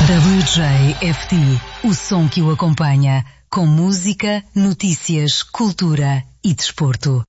WJFT, o som que o acompanha, com música, notícias, cultura e desporto.